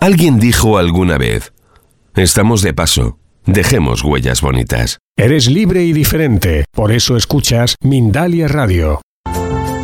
Alguien dijo alguna vez: estamos de paso, dejemos huellas bonitas. Eres libre y diferente, por eso escuchas Mindalia Radio.